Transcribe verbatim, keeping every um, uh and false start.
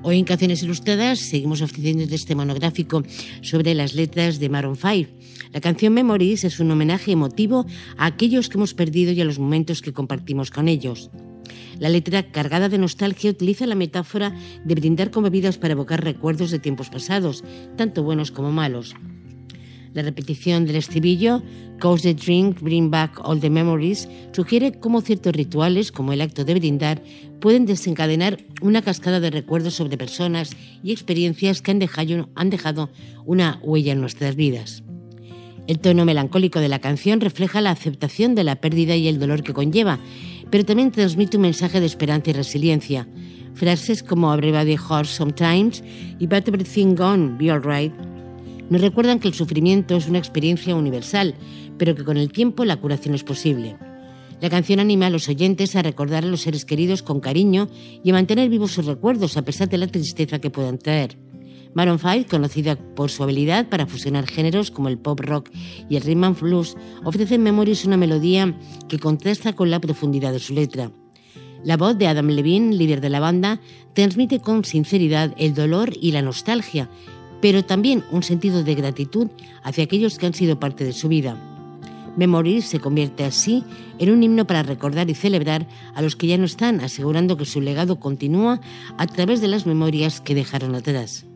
Hoy en Canciones Ilustradas seguimos ofreciendo este monográfico sobre las letras de Maroon cinco. La canción Memories es un homenaje emotivo a aquellos que hemos perdido y a los momentos que compartimos con ellos. La letra, cargada de nostalgia, utiliza la metáfora de brindar con bebidas para evocar recuerdos de tiempos pasados, tanto buenos como malos. La repetición del estribillo, "Cause the drink, bring back all the memories", sugiere cómo ciertos rituales, como el acto de brindar, pueden desencadenar una cascada de recuerdos sobre personas y experiencias que han dejado, han dejado una huella en nuestras vidas. El tono melancólico de la canción refleja la aceptación de la pérdida y el dolor que conlleva, pero también transmite un mensaje de esperanza y resiliencia. Frases como "Everybody hurts sometimes" y "But everything gone, be alright" nos recuerdan que el sufrimiento es una experiencia universal, pero que con el tiempo la curación es posible. La canción anima a los oyentes a recordar a los seres queridos con cariño y a mantener vivos sus recuerdos a pesar de la tristeza que puedan traer. Maroon cinco, conocida por su habilidad para fusionar géneros como el pop rock y el rhythm and blues, ofrece en Memories una melodía que contrasta con la profundidad de su letra. La voz de Adam Levine, líder de la banda, transmite con sinceridad el dolor y la nostalgia, pero también un sentido de gratitud hacia aquellos que han sido parte de su vida. Memories se convierte así en un himno para recordar y celebrar a los que ya no están, asegurando que su legado continúa a través de las memorias que dejaron atrás.